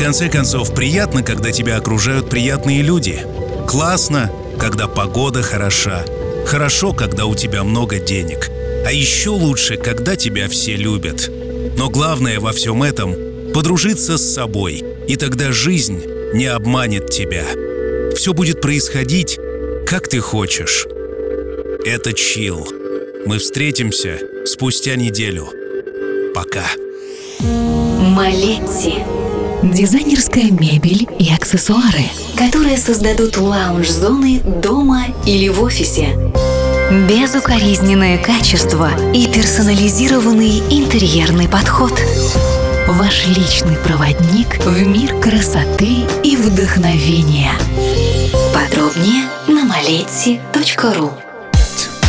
конце концов, приятно, когда тебя окружают приятные люди. Классно, когда погода хороша. Хорошо, когда у тебя много денег. А еще лучше, когда тебя все любят. Но главное во всем этом — подружиться с собой. И тогда жизнь не обманет тебя. Все будет происходить, как ты хочешь. Это чилл. Мы встретимся спустя неделю. Пока. Малетти. Дизайнерская мебель и аксессуары, которые создадут лаунж-зоны дома или в офисе. Безукоризненное качество и персонализированный интерьерный подход. Ваш личный проводник в мир красоты и вдохновения. Подробнее на maletti.ru.